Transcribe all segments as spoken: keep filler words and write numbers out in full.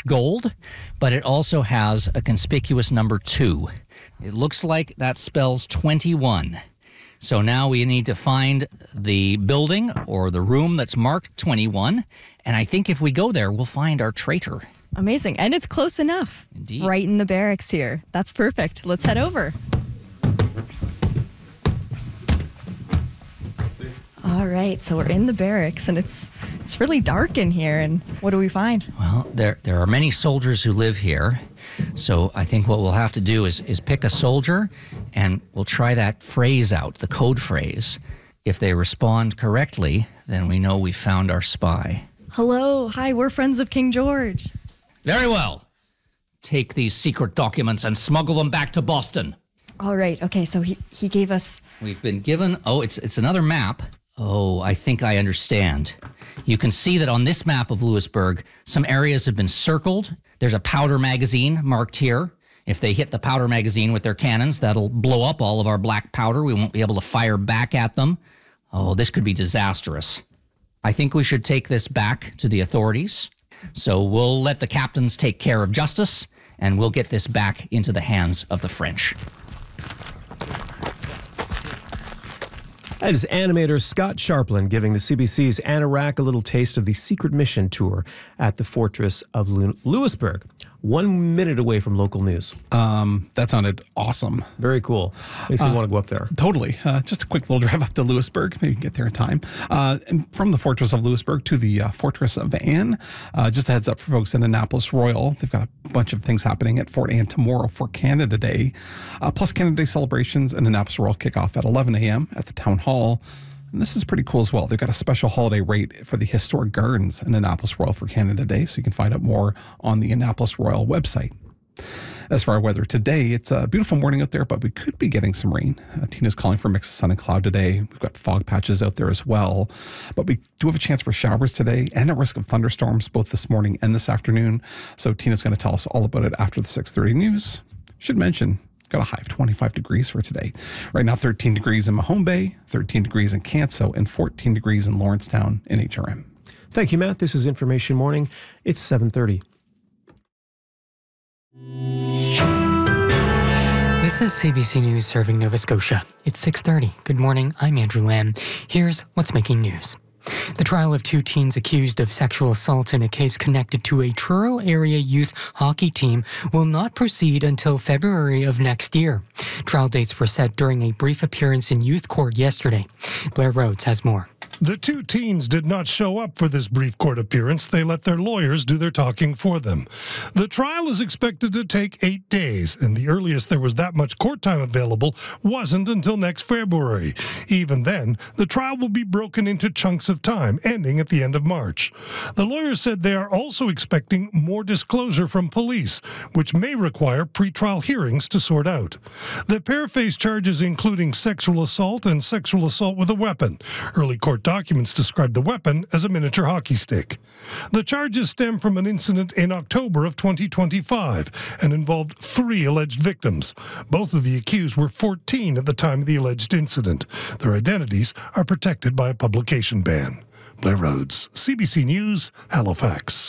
gold, but it also has a conspicuous number two. It looks like that spells twenty-one. So now we need to find the building or the room that's marked twenty-one, and I think if we go there, we'll find our traitor. Amazing. And it's close enough. Indeed. Right in the barracks here. That's perfect. Let's head over. All right, so we're in the barracks, and it's it's really dark in here. And what do we find? Well, there there are many soldiers who live here, so I think what we'll have to do is is pick a soldier, and we'll try that phrase out, the code phrase. If they respond correctly, then we know we found our spy. Hello, hi, we're friends of King George. Very well. Take these secret documents and smuggle them back to Boston. All right, okay, so he, he gave us... We've been given... Oh, it's it's another map. Oh, I think I understand. You can see that on this map of Louisbourg, some areas have been circled. There's a powder magazine marked here. If they hit the powder magazine with their cannons, that'll blow up all of our black powder. We won't be able to fire back at them. Oh, this could be disastrous. I think we should take this back to the authorities. So we'll let the captains take care of justice, and we'll get this back into the hands of the French. That is animator Scott Sharplin giving the C B C's Anorak a little taste of the secret mission tour at the Fortress of Louisbourg. One minute away from local news. Um, that sounded awesome. Very cool. Makes me Uh, want to go up there. Totally. Uh, just a quick little drive up to Louisbourg. Maybe you can get there in time. Uh, and from the Fortress of Louisbourg to the uh, Fortress of Anne. Uh, just a heads up for folks in Annapolis Royal. They've got a bunch of things happening at Fort Anne tomorrow for Canada Day. Uh, plus Canada Day celebrations and Annapolis Royal kickoff at eleven a.m. at the Town Hall. And this is pretty cool as well. They've got a special holiday rate for the historic gardens in Annapolis Royal for Canada Day. So you can find out more on the Annapolis Royal website. As for our weather today, it's a beautiful morning out there, but we could be getting some rain. Uh, Tina's calling for a mix of sun and cloud today. We've got fog patches out there as well, but we do have a chance for showers today and a risk of thunderstorms both this morning and this afternoon. So Tina's going to tell us all about it after the six thirty news. Should mention, got a high of twenty-five degrees for today. Right now, thirteen degrees in Mahone Bay, thirteen degrees in Canso, and fourteen degrees in Lawrencetown in H R M. Thank you, Matt. This is Information Morning. It's seven thirty. This is C B C News serving Nova Scotia. It's six thirty. Good morning, I'm Andrew Lamb. Here's what's making news. The trial of two teens accused of sexual assault in a case connected to a Truro area youth hockey team will not proceed until February of next year. Trial dates were set during a brief appearance in youth court yesterday. Blair Rhodes has more. The two teens did not show up for this brief court appearance. They let their lawyers do their talking for them. The trial is expected to take eight days, and the earliest there was that much court time available wasn't until next February. Even then, the trial will be broken into chunks of time, ending at the end of March. The lawyers said they are also expecting more disclosure from police, which may require pretrial hearings to sort out. The pair face charges including sexual assault and sexual assault with a weapon. Early court documents describe the weapon as a miniature hockey stick. The charges stem from an incident in October of twenty twenty-five and involved three alleged victims. Both of the accused were fourteen at the time of the alleged incident. Their identities are protected by a publication ban. Blair Rhodes, C B C News, Halifax.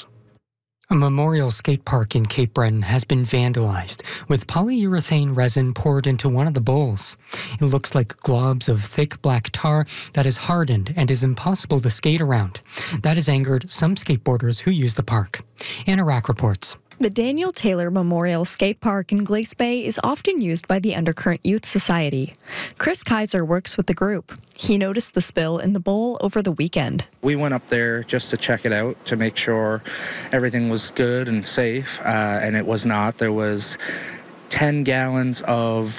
A memorial skate park in Cape Breton has been vandalized, with polyurethane resin poured into one of the bowls. It looks like globs of thick black tar that has hardened and is impossible to skate around. That has angered some skateboarders who use the park. Anorak reports. The Daniel Taylor Memorial Skate Park in Glace Bay is often used by the Undercurrent Youth Society. Chris Kaiser works with the group. He noticed the spill in the bowl over the weekend. We went up there just to check it out, to make sure everything was good and safe, uh, and it was not. There was ten gallons of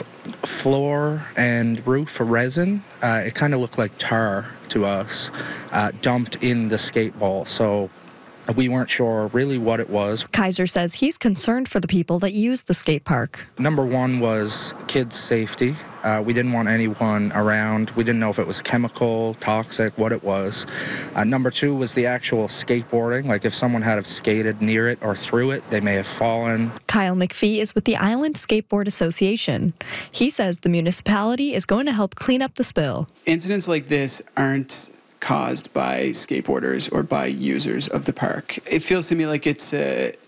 floor and roof resin. Uh, it kind of looked like tar to us, uh, dumped in the skate ball. So we weren't sure really what it was. Kaiser says he's concerned for the people that use the skate park. Number one was kids' safety. Uh, we didn't want anyone around. We didn't know if it was chemical, toxic, what it was. Uh, number two was the actual skateboarding. Like if someone had have skated near it or through it, they may have fallen. Kyle McPhee is with the Island Skateboard Association. He says the municipality is going to help clean up the spill. Incidents like this aren't caused by skateboarders or by users of the park. It feels to me like it's a